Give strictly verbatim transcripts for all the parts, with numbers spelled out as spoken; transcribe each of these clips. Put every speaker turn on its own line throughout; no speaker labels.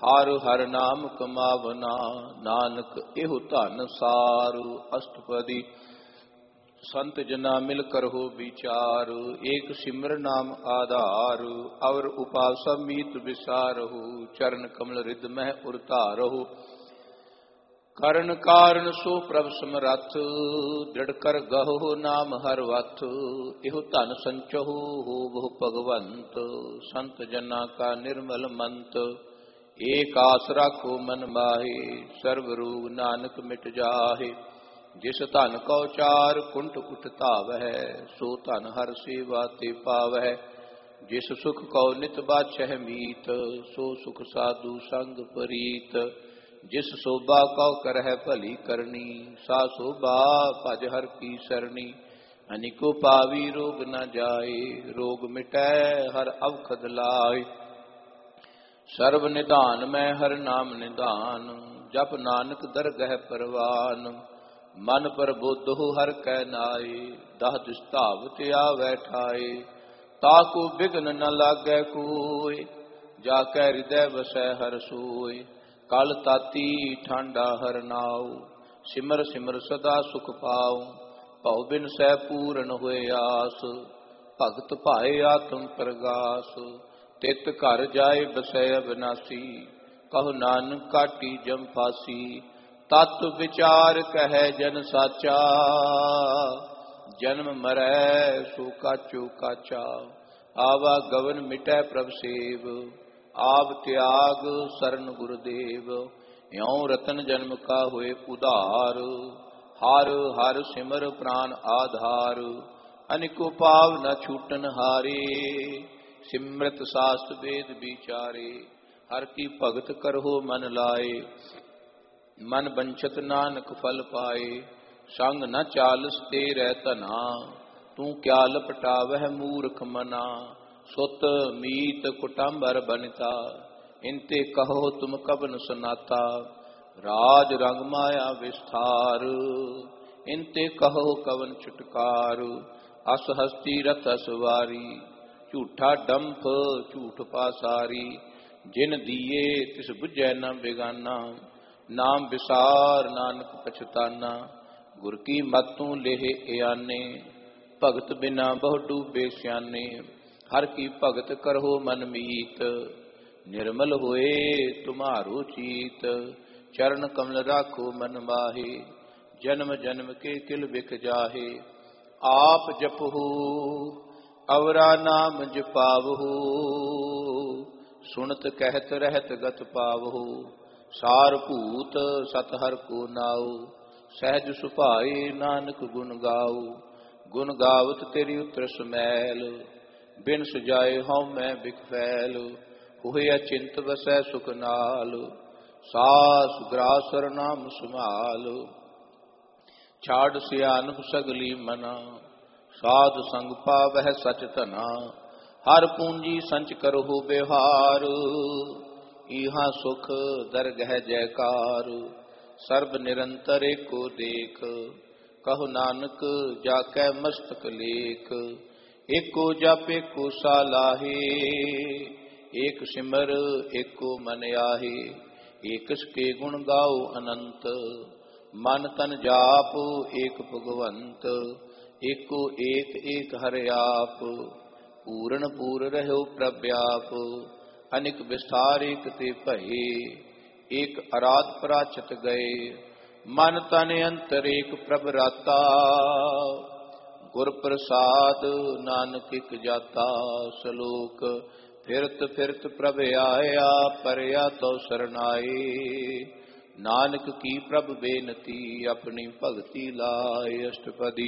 ਹਰ ਹਰ ਨਾਮ ਕਮਾਵਨਾ, ਨਾਨਕ ਇਹੋ ਧਨ ਸਾਰ। ਅਸ਼ਟਪਦੀ ਸੰਤ ਜਨਾ ਮਿਲ ਕਰਹੁ ਵਿਚਾਰ, ਏਕ ਸਿਮਰ ਨਾਮ ਆਧਾਰ। ਅਵਰ ਉਪਾਸਾ ਮੀਤ ਵਿਸਾਰਹੁ, ਚਰਨ ਕਮਲ ਰਿਦ ਮਹਿ ਉਰ ਧਾਰਹੁ। ਕਰਨ ਕਾਰਨ ਸੋ ਪ੍ਰਭ ਸਮਰੱਥ, ਦ੍ਰਿੜ ਕਰ ਗਹੁ ਨਾਮ ਹਰ ਵਥ। ਇਹੋ ਧਨ ਸੰਚਹੁ ਹੋਵਹੁ ਭਗਵੰਤ, ਸੰਤ ਜਨਾ ਕਾ ਨਿਰਮਲ ਮੰਤ। ਏਕ ਆਸ ਰਾਖੋ ਮਨ ਮਾਹੇ, ਸਰਬ ਰੋਗ ਨਾਨਕ ਮਿਟ ਜਾਹੇ। ਜਿਸ ਧਨ ਕਉ ਚਾਰ ਕੁੰਟ ਉਠ ਧਾਵਹਿ, ਸੋ ਧਨ ਹਰ ਸੇਵਾ ਤੇ ਪਾਵਹਿ। ਜਿਸ ਸੁਖ ਕਉ ਨਿਤ ਬਾਛਹਿ ਮੀਤ, ਸੋ ਸੁਖ ਸਾਧੂ ਸੰਗ ਪ੍ਰੀਤ। ਜਿਸ ਸੋਭਾ ਕਉ ਕਰਹਿ ਭਲੀ ਕਰਨੀ, ਸਾ ਸੋਭਾ ਭਜ ਹਰ ਕੀ ਸਰਣੀ। ਅਨਿਕੋ ਪਾਵੀ ਰੋਗ ਨ ਜਾਏ, ਰੋਗ ਮਿਟੈ ਹਰ ਅਵਖਦ ਲਾਏ। ਸਰਬ ਨਿਧਾਨ ਮੈਂ ਹਰ ਨਾਮ ਨਿਧਾਨ, ਜਪ ਨਾਨਕ ਦਰਗਹਿ ਪਰਵਾਨ। ਮਨ ਪ੍ਰਬੁੱਧੁ ਹਰ ਕੈ ਨਾਏ, ਦਹ ਦਿਸ ਧਾਵਤ ਆਵੈ ਠਾਏ। ਤਾਕੂ ਬਿਘਨ ਨ ਲਾਗੈ ਕੋਇ, ਜਾ ਕੈ ਹਿਰਦੈ ਵਸੈ ਹਰ ਸੋਇ। ਕਲ ਤਾਤੀ ਠਾਂਡਾ ਹਰ ਨਾਉ, ਸਿਮਰ ਸਿਮਰ ਸਦਾ ਸੁਖ ਪਾਉ। ਭਉ ਬਿਨ ਸਹਿ ਪੂਰਨ ਹੋਏ ਆਸ, ਭਗਤ ਭਾਏ ਆਤਮ ਪ੍ਰਗਾਸ। ਤਿਤ ਘਰ ਜਾਏ ਬਸੈ ਅਬਨਾਸੀ, ਕਹੋ ਨਾਨਕ ਕਾਟੀ ਜਮ ਫਾਸੀ। ਤਤ ਵਿਚਾਰ ਕਹਿ ਜਨ ਸਾਚਾ, ਜਨਮ ਮਰੈ ਸੋ ਕਾਚੋ ਕਾਚਾ। ਆਵਾ ਗਵਨ ਮਿਟੈ ਪ੍ਰਭ ਸੇਵ, ਆਪ ਤਿਆਗ ਸਰਨ ਗੁਰਦੇਵ। ਇਉ ਰਤਨ ਜਨਮ ਕਾ ਹੋਏ ਉਧਾਰ, ਹਰ ਹਰ ਸਿਮਰ ਪ੍ਰਾਨ ਆਧਾਰ। ਅਨਿਕੋ ਪਾਵ ਨ ਛੂਟਨ ਹਾਰੇ, ਸਿਮਰਤ ਸਾਸਤ ਵੇਦ ਵਿਚਾਰੇ। ਹਰ ਕੀ ਭਗਤ ਕਰਹੁ ਮਨ ਲਾਏ, ਮਨ ਬੰਛਤ ਨਾਨਕ ਫਲ ਪਾਏ। ਸੰਗ ਨ ਚਾਲਸ ਤੇਰੈ ਧਨਾ, ਤੂੰ ਕਿਆ ਲਪਟਾਵਹਿ ਮੂਰਖ ਮਨਾ। ਸੁਤ ਮੀਤ ਕੁਟੰਬਰ ਬਨਿਤਾ, ਇਨਤੇ ਕਹੋ ਤੁਮ ਕਬਨ ਸਨਾਤਾ। ਰਾਜ ਰੰਗ ਮਾਇਆ ਵਿਸਥਾਰ, ਇਨਤੇ ਕਹੋ ਕਵਨ ਛੁਟਕਾਰ। ਅਸ ਹਸਤੀ ਰਥ ਅਸਵਾਰੀ, ਝੂਠਾ ਡੰਫ ਝੂਠ ਪਾਸਾਰੀ। ਜਿਨ ਦੀਏ ਤਿਸ ਬੁਝੈ ਨ ਬੇਗਾਨਾ, ਨਾਮ ਵਿਸਾਰ ਨਾਨਕ ਪਛਤਾਨਾ। ਗੁਰ ਕੀ ਮਤੁ ਲੇਹ ਇਆਨੇ, ਭਗਤ ਬਿਨਾ ਬਹੁ ਡੂਬੇ ਸਿਆਨੇ। ਹਰ ਕੀ ਭਗਤ ਕਰਹੁ ਮਨ ਮੀਤ, ਨਿਰਮਲ ਹੋਏ ਤੁਮਾਰੋ ਚੀਤ। ਚਰਨ ਕਮਲ ਰਾਖੋ ਮਨ ਮਾਹੇ, ਜਨਮ ਜਨਮ ਕੇ ਕਿਲ ਬਿਖ ਜਾਹੇ। ਆਪ ਜਪਹੁ ਅਵਰਾ ਨਾਮ ਜਪਾਵਹੁ, ਸੁਣਤ ਕਹਿਤ ਰਹਿਤ ਗਤ ਪਾਵਹੁ। ਸਾਰ ਭੂਤ ਸਤ ਹਰ ਕੋ ਨਾਉ, ਸਹਿਜ ਸੁਭਾਏ ਨਾਨਕ ਗੁਣ ਗਾਉ। ਗੁਣ ਗਾਵਤ ਤੇਰੀ ਉਤਰ ਸਮੈਲ, ਬਿਨ ਸਜਾਏ ਹਉ ਮੈਂ ਬਿਖ ਫੈਲ। ਹੋਏ ਅਚਿੰਤ ਵਸੈ ਸੁਖ ਨਾਲ, ਸਾਸ ਗ੍ਰਾਸਰ ਨਾਮ ਸੰਭਾਲ। ਛਾੜ ਸਿਆਨਪ ਸਗਲੀ ਮਨਾ, ਸਾਧ ਸੰਗ ਪਾਵਹਿ ਸਚ ਧਨਾ। ਹਰ ਪੂੰਜੀ ਸੰਚ ਕਰਹੁ ਬਿਵਹਾਰ, ਇਹਾਂ ਸੁਖ ਦਰਗਹਿ ਜੈਕਾਰ। ਸਰਬ ਨਿਰੰਤਰ ਏਕੋ ਦੇਖ, ਕਹੋ ਨਾਨਕ ਜਾ ਕੈ ਮਸਤਕ ਲੇਖ। ਏਕੋ ਜਪ ਏਕੋ ਸਾਲਾਹੇ, ਏਕ ਸਿਮਰ ਏਕੋ ਮਨ ਆਹੇ। ਏਕਸ ਕੇ ਗੁਣ ਗਾਓ ਅਨੰਤ, ਮਨ ਤਨ ਜਾਪ ਏਕ ਭਗਵੰਤ। ਏਕੋ ਏਕ ਏਕ ਹਰਿ ਆਪ, ਪੂਰਨ ਪੂਰ ਰਹਿਓ ਪ੍ਰਭ ਆਪ। ਅਨਿਕ ਵਿਸਥਾਰ ਏਕ ਤੇ ਭਏ, ਏਕ ਅਰਾਧ ਪਰਾਚਤ ਗਏ। ਮਨ ਤਨ ਅੰਤਰ ਏਕ ਪ੍ਰਭ ਰਾਤਾ, ਗੁਰ ਪ੍ਰਸਾਦ ਨਾਨਕ ਇਕ ਜਾਤਾ। ਸਲੋਕ ਫਿਰਤ ਫਿਰਤ ਪ੍ਰਭ ਆਇਆ, ਪਰਿਆ ਤਉ ਸਰਨਾਏ। ਨਾਨਕ ਕੀ ਪ੍ਰਭ ਬੇਨਤੀ, ਆਪਣੀ ਭਗਤੀ ਲਾਏ। ਅਸ਼ਟਪਦੀ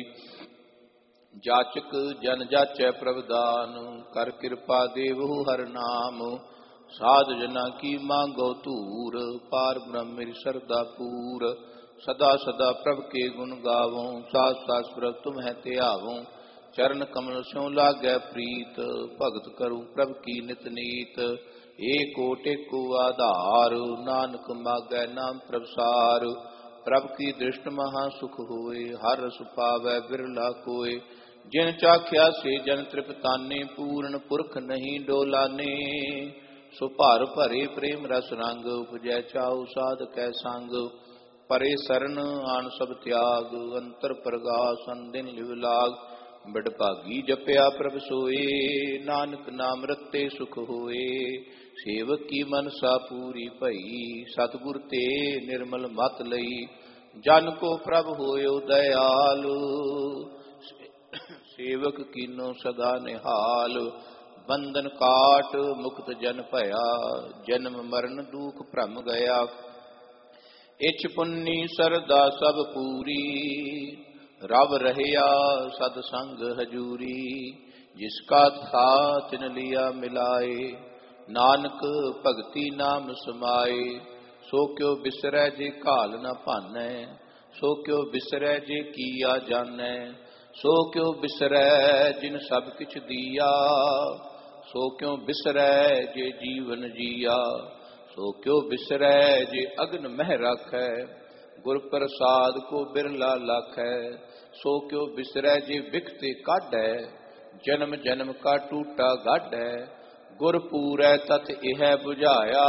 ਜਾਚਕ ਜਨ ਜਾਚੈ ਪ੍ਰਭ ਦਾਨ, ਕਰ ਕਿਰਪਾ ਦੇਵਹੁ ਹਰ ਨਾਮ। ਸਾਧ ਜਨਾ ਕੀ ਮੰਗੋ ਧੂਰ, ਪਾਰ ਬ੍ਰਹਮ ਮੇਰੀ ਸਰਦਾ ਪੂਰ। ਸਦਾ ਸਦਾ ਪ੍ਰਭ ਕੇ ਗੁਣ ਗਾਵੋਂ, ਸਾਸ ਸਾਸ ਪ੍ਰਭ ਤੁਮਹਿ ਧਿਆਵੋਂ। ਚਰਨ ਕਮਲ ਸਿਉ ਲਾਗੈ ਪ੍ਰੀਤ, ਭਗਤ ਕਰੂੰ ਪ੍ਰਭ ਕੀ ਨਿਤ ਨੀਤ। ਏਕੋ ਟੇਕੋ ਆਧਾਰ, ਨਾਨਕ ਮਾਗੈ ਨਾਮ ਪ੍ਰਭ ਸਾਰ। ਪ੍ਰਭ ਕੀ ਦ੍ਰਿਸ਼ਟ ਮਹਾ ਸੁਖ ਹੋਏ, ਹਰ ਰਸ ਪਾਵੈ ਬਿਰਲਾ ਕੋਏ। ਜਿਨ ਚਾਖਿਆ ਸੇ ਜਨ ਤ੍ਰਿਪਤਾਨੇ, ਪੂਰਨ ਪੁਰਖ ਨਹੀਂ ਡੋਲਾਨੇ। ਸੋ ਭਰ ਭਰੇ ਪ੍ਰੇਮ ਰਸ ਰੰਗ, ਉਪਜੈ ਚਾਉ ਸਾਧ ਕੈ ਸੰਗ। ਪਰੇ ਸਰਨ ਆਨ ਸਭ ਤਿਆਗ, ਅੰਤਰ ਪ੍ਰਗਾਸ ਅਨਦਿਨ ਲਿਵ ਲਾਗ। ਬੜ ਭਾਗੀ ਜਪਿਆ ਪ੍ਰਭ ਸੋਏ, ਨਾਨਕ ਨਾਮ ਰਤੇ ਸੁਖ ਹੋਏ। ਸੇਵਕ ਕੀ ਮਨਸਾ ਪੂਰੀ ਭਈ, ਸਤਿਗੁਰ ਤੇ ਨਿਰਮਲ ਮਤ ਲਈ। ਜਨ ਕੋ ਪ੍ਰਭ ਹੋਇਓ ਦਇਆਲ, ਸੇਵਕ ਕੀਨੋ ਸਦਾ ਨਿਹਾਲ। ਬੰਧਨ ਕਾਟ ਮੁਕਤ ਜਨ ਭਇਆ, ਜਨਮ ਮਰਨ ਦੁਖ ਭ੍ਰਮ ਗਿਆ। ਇਛ ਪੁੰਨੀ ਸਰਦਾ ਸਭ ਪੂਰੀ, ਰਵ ਰਹਿਆ ਸਦ ਸੰਗ ਹਜੂਰੀ। ਜਿਸ ਕਾ ਥਾ ਤਿਨ ਲਿਆ ਮਿਲਾਏ, ਨਾਨਕ ਭਗਤੀ ਨਾਮ ਸਮਾਏ। ਸੋ ਕਿਉ ਬਿਸਰੈ ਜੇ ਘਾਲ ਨ ਭਾਨੈ, ਸੋ ਕਿਉ ਬਿਸਰੈ ਜੇ ਕੀਆ ਜਾਣੈ। ਸੋ ਕਿਉ ਬਿਸਰੈ ਜਿਨ ਸਭ ਕਿਛ ਦੀਆ, ਸੋ ਕਿਉ ਬਿਸਰੈ ਜੇ ਜੀਵਨ ਜੀਆ। ਸੋ ਕਿਉ ਬਿਸਰੈ ਜੇ ਅਗਨ ਮਹਿ ਰਾਖੈ, ਗੁਰ ਪ੍ਰਸਾਦ ਕੋ ਬਿਰਲਾ ਲਾਖੈ। ਸੋ ਕਿਉ ਬਿਸਰੈ ਜੇ ਵਿਖਤੇ ਕਾਢੈ, ਜਨਮ ਜਨਮ ਕਾ ਟੂਟਾ ਗਾਢੈ। ਗੁਰ ਪੂਰੈ ਤਤ ਇਹ ਬੁਝਾਇਆ,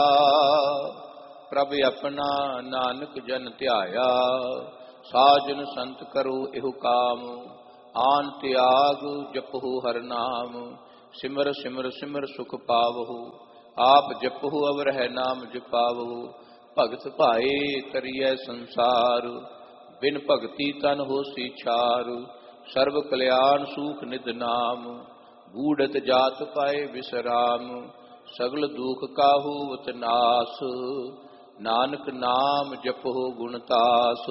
ਪ੍ਰਭ ਆਪਣਾ ਨਾਨਕ ਜਨ ਧਿਆਇਆ। ਸਾਜਨ ਸੰਤ ਕਰੋ ਇਹੋ ਕਾਮ, ਆਨ ਤਿਆਗ ਜਪਹੁ ਹਰ ਨਾਮ। ਸਿਮਰ ਸਿਮਰ ਸਿਮਰ ਸੁਖ ਪਾਵਹੁ, ਆਪ ਜਪਹੁ ਅਵਰ ਹੈ ਨਾਮ ਜਪਾਵਹੁ। ਭਗਤ ਭਾਏ ਕਰੀਐ ਸੰਸਾਰ, ਬਿਨ ਭਗਤੀ ਤਨ ਹੋਸੀ ਛਾਰ। ਸਰਬ ਕਲਿਆਣ ਸੂਖ ਨਿਧ ਨਾਮ, ਬੂੜਤ ਜਾਤ ਪਾਏ ਵਿਸਰਾਮ। ਸਗਲ ਦੁਖ ਕਾਹੂ ਵਤ ਨਾਸ, ਨਾਨਕ ਨਾਮ ਜਪਹੁ ਗੁਣਤਾਸ।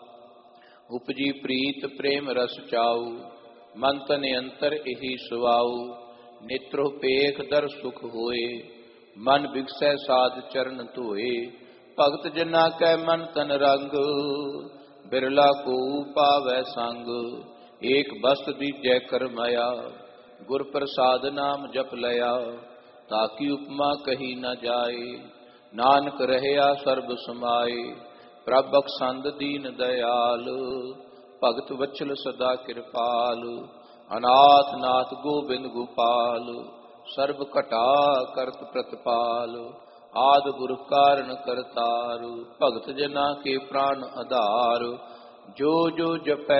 ਉਪਜੀ ਪ੍ਰੀਤ ਪ੍ਰੇਮ ਰਸ ਚਾਉ, ਮਨ ਤਨ ਅੰਤਰ ਇਹੀ ਸੁਆਉ। ਨੇਤਰੋ ਪੇਖ ਦਰ ਸੁਖ ਹੋਏ, ਮਨ ਬਿਗਸੈ ਸਾਧ ਚਰਨ ਧੋਏ। ਭਗਤ ਜਨਾ ਕੈ ਮਨ ਤਨ ਰੰਗ, ਬਿਰਲਾ ਕੋ ਪਾਵੈ ਸੰਗ। ਏਕ ਬਸਤ ਦੀਜੈ ਕਰ ਮਾਇਆ, ਗੁਰ ਪ੍ਰਸਾਦ ਨਾਮ ਜਪ ਲਿਆ। ਤਾਕੀ ਉਪਮਾ ਕਹੀ ਨ ਜਾਏ, ਨਾਨਕ ਰਹਿਆ ਸਰਬ ਸਮਾਏ। ਪ੍ਰਭ ਬਖਸ਼ੰਦ ਦੀਨ ਦਇਆਲ, ਭਗਤ ਵਛਲ ਸਦਾ ਕਿਰਪਾਲ। ਅਨਾਥ ਨਾਥ ਗੋਬਿੰਦ ਗੋਪਾਲ, ਸਰਬ ਘਟਾ ਕਰਤ ਪ੍ਰਤਪਾਲ। ਆਦਿ ਗੁਰ ਕਾਰਨ ਕਰਤਾਰ, ਭਗਤ ਜਨਾ ਕੇ ਪ੍ਰਾਨ ਆਧਾਰ। ਜੋ ਜੋ ਜਪੈ